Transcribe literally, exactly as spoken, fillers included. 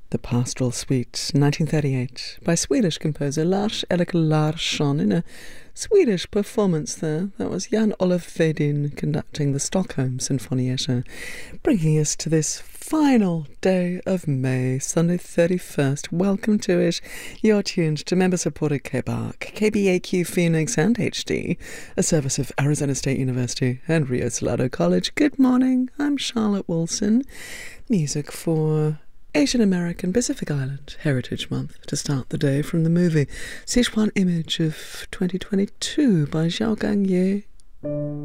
The Pastoral Suite, nineteen thirty-eight, by Swedish composer Lars-Erik Larsson in a Swedish performance there. That was Jan-Olof Wedin conducting the Stockholm Symfonietta, bringing us to this final day of May, Sunday thirty-first. Welcome to it. You're tuned to member-supported K B A R C, K B A Q Phoenix and H D, a service of Arizona State University and Rio Salado College. Good morning, I'm Charlotte Wilson. Music for Asian American Pacific Island Heritage Month to start the day from the movie Sichuan Image of twenty twenty-two by Zhao Gangye.